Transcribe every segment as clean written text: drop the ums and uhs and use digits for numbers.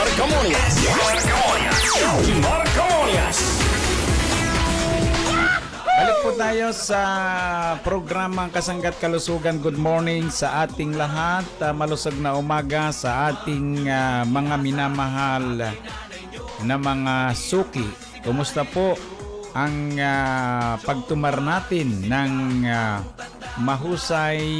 Marcamonias. Marcamonias. Balik po tayo sa programang Kasanggat Kalusugan. Good morning sa ating lahat. Malusog na umaga sa ating mga minamahal na mga suki. Kumusta po ang pagtumar natin ng mahusay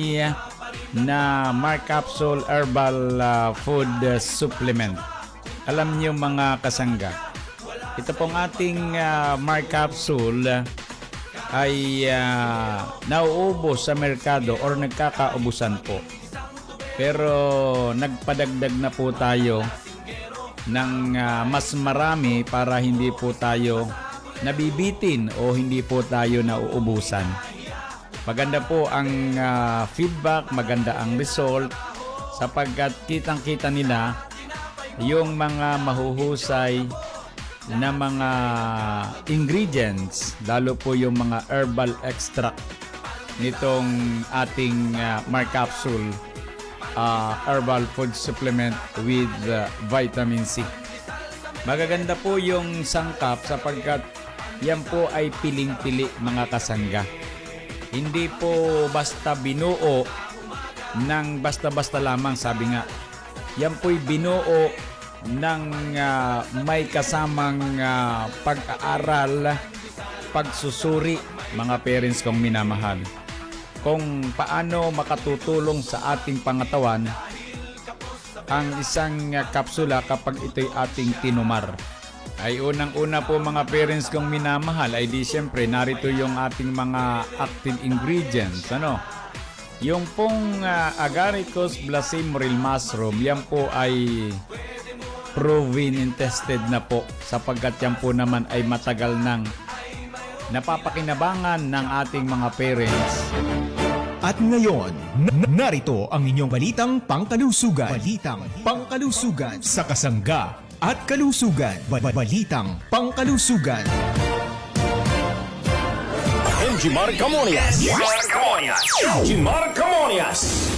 na Mark Capsule Herbal Food Supplement? Alam niyo mga kasangga, ito pong ating Mark Capsule ay nauubos sa merkado or nagkakaubusan po. Pero nagpadagdag na po tayo ng mas marami para hindi po tayo nabibitin o hindi po tayo nauubusan. Maganda po ang feedback, maganda ang result sapagkat kitang-kita nila yung mga mahuhusay na mga ingredients, lalo po yung mga herbal extract nitong ating Mark Capsule Herbal Food Supplement with Vitamin C. Magaganda po yung sangkap sapagkat yan po ay piling-pili mga kasangga. Hindi po basta binuo ng basta-basta lamang, sabi nga. Yan po'y binuo ng may kasamang pag-aaral, pagsusuri, mga parents kong minamahal, kung paano makatutulong sa ating pangatawan ang isang kapsula kapag ito'y ating tinumar. Ay unang-una po mga parents kong minamahal ay di siyempre narito yung ating mga active ingredients. Yung pong Agaricus blacymoril mushroom, yan po ay proven and tested na po sapagkat yan po naman ay matagal nang napapakinabangan ng ating mga parents. At ngayon, narito ang inyong balitang pangkalusugan. Balitang pangkalusugan sa Kasangga at Kalusugan. Balitang pangkalusugan. MG Marcamonias. Marcamonias.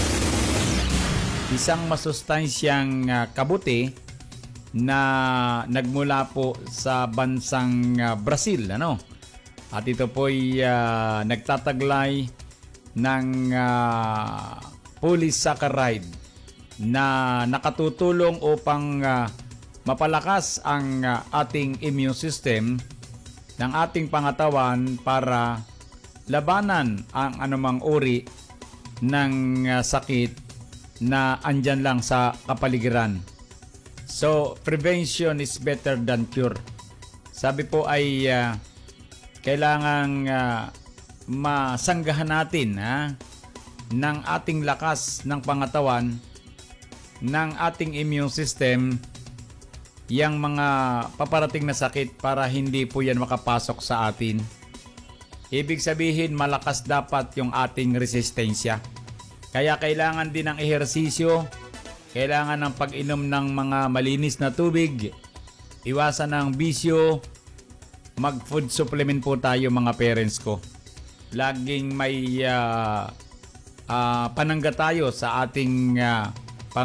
Isang masustansyang kabuti na nagmula po sa bansang Brazil, At ito po'y nagtataglay ng polysaccharide na nakatutulong upang mapalakas ang ating immune system ng ating pangatawan para labanan ang anumang uri ng sakit na andyan lang sa kapaligiran. So, prevention is better than cure. Sabi po ay kailangang masanggahan natin ng ating lakas ng pangatawan, ng ating immune system, yang mga paparating na sakit para hindi po yan makapasok sa atin. Ibig sabihin, malakas dapat yung ating resistensya. Kaya kailangan din ng ehersisyo, kailangan ng pag-inom ng mga malinis na tubig, iwasan ng bisyo, mag-food supplement po tayo mga parents ko. Laging may panangga tayo sa ating